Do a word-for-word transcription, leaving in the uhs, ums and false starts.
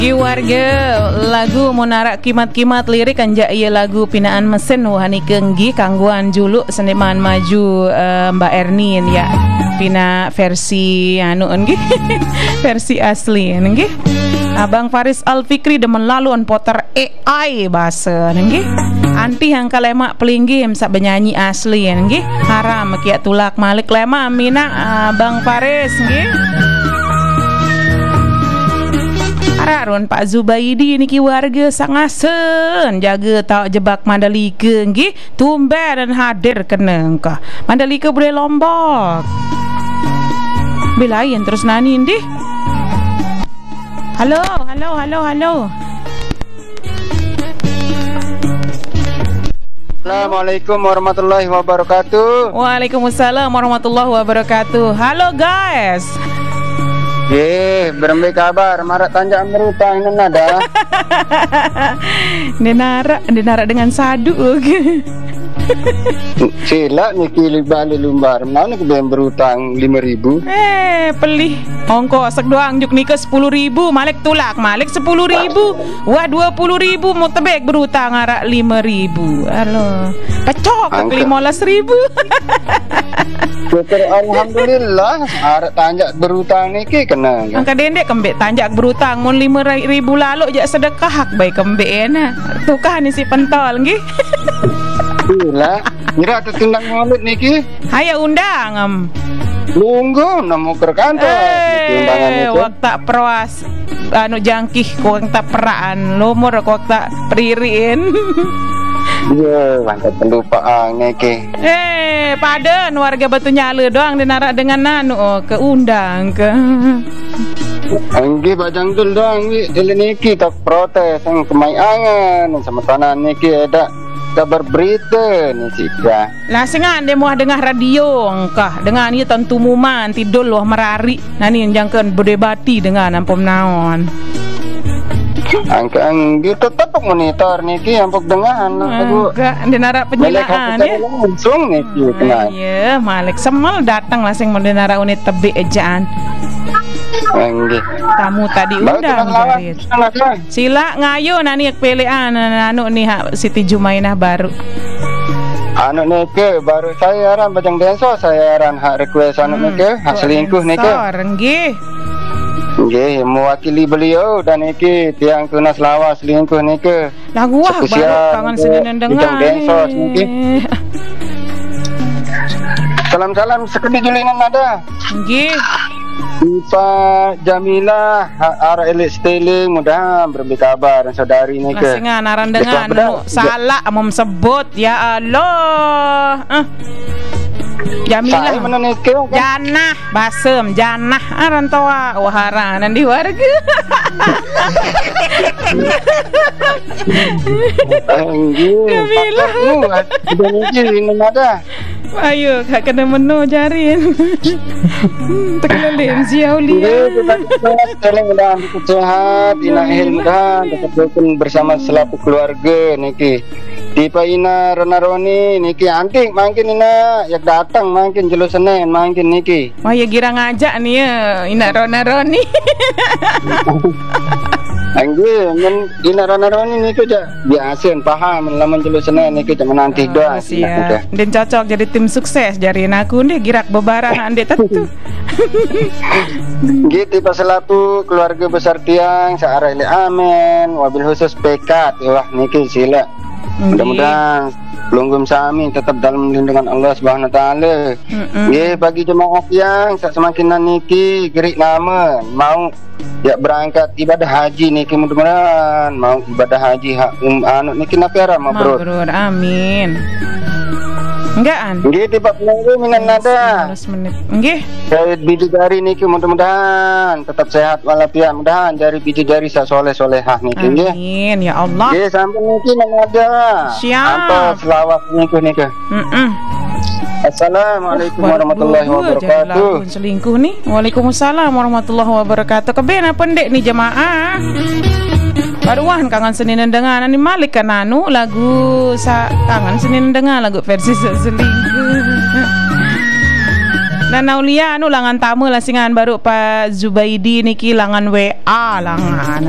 Ki warga lagu monarak kimat-kimat lirik anja ia lagu pinaan mesin wahani kenggi kangguan juluk seniman maju uh, Mbak Ernin ya. Pina versi anu nggih. Versi asli nggih. Abang Faris Alfikri demen lalu on poter A I bahasa nggih. Anti hangka lemak pelinggi sak benyanyi asli nggih. Haram kiat tulak malik lema mina Abang Faris nggih. Arun Pak Zubaidi niki warga sangasen jaga tak jebak Mandalika nggih tumben dan hadir keneng kah Mandalika boleh Lombok belain terus nani ndih. Halo halo halo halo. Assalamualaikum warahmatullahi wabarakatuh. Waalaikumsalam warahmatullahi wabarakatuh. Halo guys. Ye, berembe kabar, marak tanjak merutang ini nada. Denara, denara dengan sadu. Sila nyekili balik lumbar, mana ke ben berutang lima ribu? Eh, pelih. Ongko sek doang juk nika sepuluh ribu, malik tulak, malik sepuluh ribu. Wah dua puluh ribu, mau tebek berutang arak lima ribu. Halo, pecok ke lima belas ribu. Syukur alhamdulillah, arak tanjak berutang niki kena. Angka dendek kembek tanjak berutang mun lima ribu lalu jak sedekah hak baik kembek na. Tukah ni si pentol nggih. Gila, kira tu tindang maulid niki. Hayo undang am. Lunggu namu ke kantor. Eh, waktu perwas anu jangkih kok tak peraan lumur kok tak peririn. Ya, mantap pelupaan niki. Eh, paden warga Batu Nyala doang dinarak dengan nanu oh, keundang ke. Anggi bajang dul doang ni niki tak protes yang kemayangan sama tanah niki ada kabar berita ni sika. Lah sengan dia muah dengar radio engkah dengan ieu tentu muman tidul loh merari. Nani jangkeun berdebati dengan ampun naon. Angka anggi tetap monitor niki ampuk dengan enggak dinara penyelaan ya. Langsung niki kena. Iya, Malik semel datang langsung mendenara unit tebik ejaan. Anggi. Tamu tadi undang Jarit. Sila ngayo nani pilihan anu nih Siti Jumainah baru. Anu niki baru saya aran bajang denso saya aran hak request anu niki hak selingkuh niki. Nggih. Nggih, mewakili beliau dan niki tiang tunas lawas selingkuh niki. Lah gua baru kangen Senin dengar. Salam-salam sekedi julinan ada. Nggih. Ipa Jamila arah elit stealing mudah berbagi kabar saudari niki. Lasingan aran dengan nu salah amom sebut ya Allah. Eh. Jamilah Janah Basem Janah aran toa waharanan di warga. Jamilah ada. Ayo kak kena menu jarin. Terkelilin siauli. Saling mudah sehat, inahil mudah tetap bersama selaku keluarga niki. Tipa ina Rona Roni niki antik makin ina yak datang makin jelo Senin makin niki. Wah ya gira ngajak nih ya ina Rona Roni. Angge men ina Rona Roni niki ja biasa paham lamun jelo Senin niki cuma nanti oh, doang. Iya. Dan cocok jadi tim sukses jarin aku nih girak bebaran ande tentu. Gitu pas selaku keluarga besar tiang searah ile amin wabil khusus pekat wah niki sila. Mudah-mudahan pelunggum sami tetap dalam lindungan Allah Subhanahu wa taala. Nggih bagi jemaah yang semakin niki gerik nama mau ya berangkat ibadah haji niki mudah-mudahan mau ibadah haji hak um, anu niki napiara mabrur. Mabrur amin. Enggak an. Nggih tiba penunggu minan nada. sepuluh menit. Nggih. Dari bidadari niki mudah-mudahan tetap sehat walafiat mudahan dari bidadari soleh solehah niki nggih. Amin ya Allah. Nggih sampai niki nada. Siap. Apa selawat niki niki. Heeh. Assalamualaikum warahmatullahi wabarakatuh. Selingkuh nih. Waalaikumsalam warahmatullahi wabarakatuh. Kebena pendek nih jemaah. Baruan kangen Senin dengan ani Malik kan anu lagu sa kangen Senin dengan lagu versi selingkuh. Dan Aulia anu langan tamu lasingan baru Pak Zubaidi niki langan W A langan.